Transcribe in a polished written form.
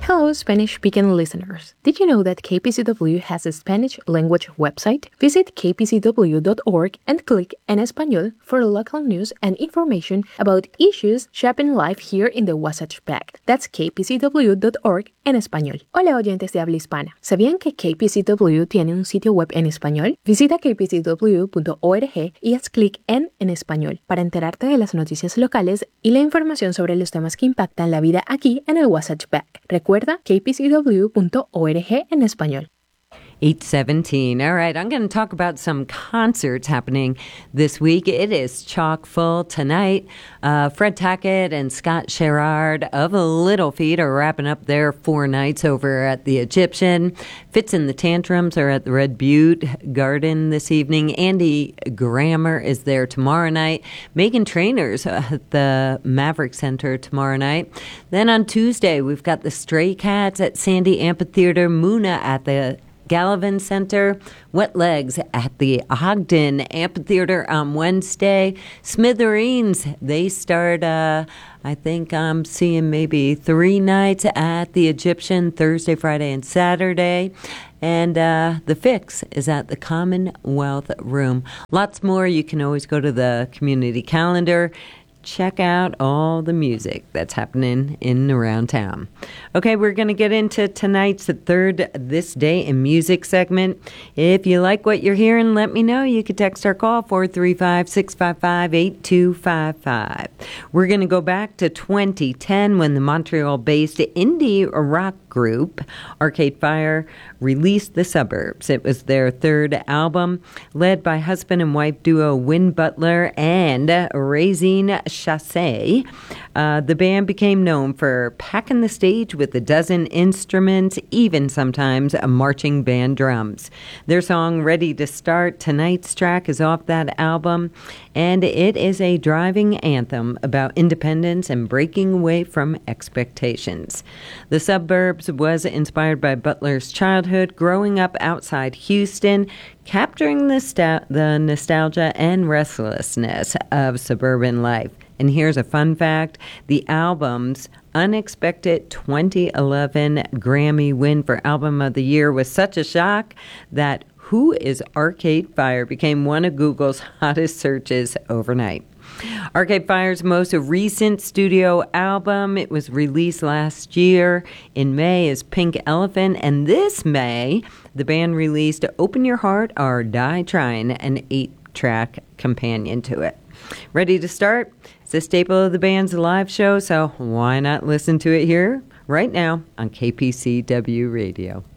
Hello, Spanish-speaking listeners. Did you know that KPCW has a Spanish language website? Visit kpcw.org and click En Español for local news and information about issues shaping life here in the Wasatch Back. That's kpcw.org en español. Hola, oyentes de habla hispana. ¿Sabían que KPCW tiene un sitio web en español? Visita kpcw.org y haz clic en Español para enterarte de las noticias locales y la información sobre los temas que impactan la vida aquí en el Wasatch Back. Recuerda kpcw.org en español. 8:17. All right, I'm going to talk about some concerts happening this week. It is chock full tonight. Fred Tackett and Scott Sherrard of Little Feat are wrapping up their 4 nights over at the Egyptian. Fitz and the Tantrums are at the Red Butte Garden this evening. Andy Grammer is there tomorrow night. Megan Trainor's at the Maverick Center tomorrow night. Then on Tuesday, we've got the Stray Cats at Sandy Amphitheater, Muna at the Gallivan Center, Wet Legs at the Ogden Amphitheater on Wednesday. Smithereens, they start, I think I'm seeing maybe 3 nights at the Egyptian, Thursday, Friday, and Saturday. And The Fix is at the Commonwealth Room. Lots more. You can always go to the community calendar. Check out all the music that's happening in and around town. Okay, we're going to get into tonight's third This Day in Music segment. If you like what you're hearing, let me know. You can text or call 435-655-8255. We're going to go back to 2010 when the Montreal-based indie rock group Arcade Fire released The Suburbs. It was their 3rd album, led by husband and wife duo Win Butler and Raisin Chassé. The band became known for packing the stage with a dozen instruments, even sometimes a marching band drums. Their song Ready to Start, tonight's track, is off that album, and it is a driving anthem about independence and breaking away from expectations. The Suburbs was inspired by Butler's childhood, growing up outside Houston, capturing the nostalgia and restlessness of suburban life. And here's a fun fact. The album's unexpected 2011 Grammy win for Album of the Year was such a shock that Who is Arcade Fire became one of Google's hottest searches overnight. Arcade Fire's most recent studio album, it was released last year in May, is Pink Elephant, and this May, the band released Open Your Heart or Die Trying, an 8-track companion to it. Ready to Start? It's a staple of the band's live show, so why not listen to it here right now on KPCW Radio?